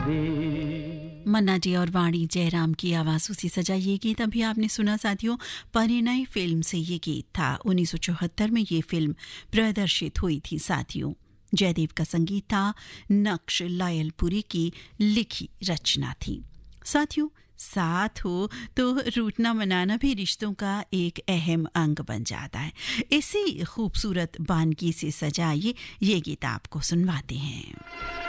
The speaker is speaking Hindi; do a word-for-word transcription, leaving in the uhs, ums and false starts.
मन्ना डे और वाणी जयराम की आवाज़ों से सजा ये गीत अभी आपने सुना साथियों। परिणय फिल्म से ये गीत था। उन्नीस सौ चौहत्तर में ये फिल्म प्रदर्शित हुई थी साथियों। जयदेव का संगीत था, नक्श लायलपुरी की लिखी रचना थी। साथियों, साथ हो तो रूठना मनाना भी रिश्तों का एक अहम अंग बन जाता है। इसी खूबसूरत बानगी से सजाइए ये गीत आपको सुनवाते हैं।